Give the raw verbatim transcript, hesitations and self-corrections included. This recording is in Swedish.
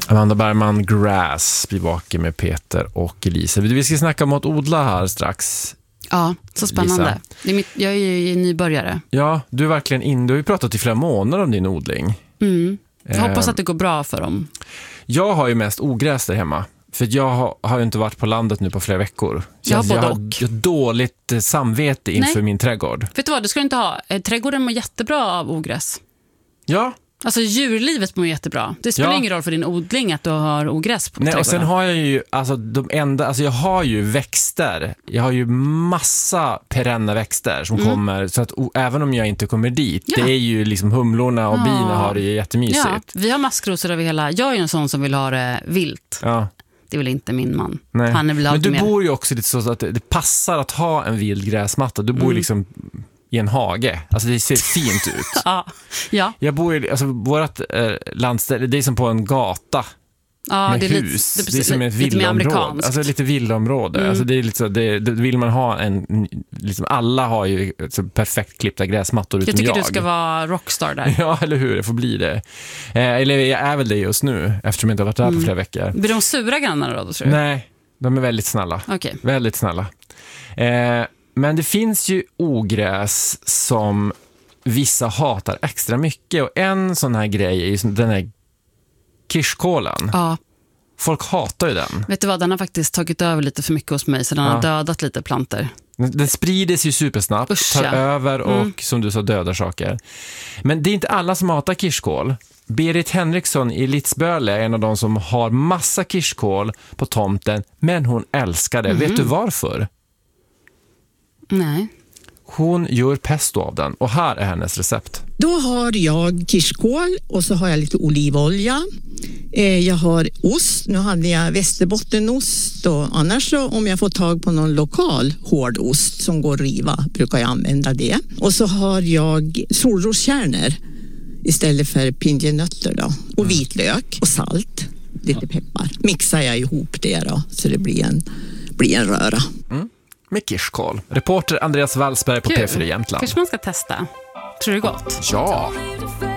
Amanda Bergman, Grass, bivake med Peter och Elisa. Vi ska snacka om att odla här strax. Ja, så spännande. Det är mitt, jag är ju nybörjare. Ja, du är verkligen in. Du har ju pratat i flera månader om din odling. Mm. Jag hoppas att det går bra för dem. Jag har ju mest ogräs där hemma. För jag har, har ju inte varit på landet nu på flera veckor. Så jag, jag, jag har dåligt samvete inför Nej. min trädgård. Vet du vad, du ska inte ha. Trädgården mår jättebra av ogräs. Ja. Alltså djurlivet mår jättebra. Det spelar ja. ingen roll för din odling att du har ogräs på Nej, trädgården. Och sen har jag ju alltså de enda alltså jag har ju växter. Jag har ju massa perenna växter som mm. kommer så att o, även om jag inte kommer dit. Ja. Det är ju liksom humlorna och ja. bina har det ju jättemysigt. Ja, vi har maskrosor över hela. Jag är ju en sån som vill ha det vilt. Ja. Det är väl inte min man. Nej. Han är väl Men du mer. bor ju också lite så att det, det passar att ha en vild gräsmatta. Du bor mm. liksom i en hage. Alltså det ser fint ut. ja. ja. Jag bor i, alltså vårt eh, landställe, det är som på en gata. Ja, med det är hus. Lite, det är som ett villaområde. Alltså lite villaområde. Mm. Alltså det är lite så, det, det vill man ha en liksom alla har ju så perfekt klippta gräsmattor utom jag. Jag tycker jag. du ska vara rockstar där. Ja, eller hur? Det får bli det. Eh, eller jag är väl det just nu eftersom jag inte har varit där mm. på flera veckor. Blir de sura grannar då, tror du? Nej, de är väldigt snälla. Okay. Väldigt snälla. Eh, men det finns ju ogräs som vissa hatar extra mycket. Och en sån här grej är ju den här kirskålen. Ja. Folk hatar ju den. Vet du vad, den har faktiskt tagit över lite för mycket hos mig. Så den ja. har dödat lite planter. Den, den sprider sig ju supersnabbt. Usch, tar ja. över och mm. som du sa dödar saker. Men det är inte alla som hatar kirskål. Berit Henriksson i Litzböle är en av de som har massa kirskål på tomten. Men hon älskar det. Mm. Vet du varför? Nej. Hon gör pesto av den och här är hennes recept. Då har jag kirskål och så har jag lite olivolja. Eh, jag har ost. Nu hade jag västerbottenost och annars så om jag får tag på någon lokal hård ost som går att riva brukar jag använda det. Och så har jag solroskärnor istället för pinjenötter då. Och mm. vitlök och salt. Lite peppar. Mixar jag ihop det då så det blir en, blir en röra. Mm. Med kirskål. Reporter Andreas Wallsberg på Kul. P fyra Jämtland. Kanske man ska testa. Tror du det är gott? Ja.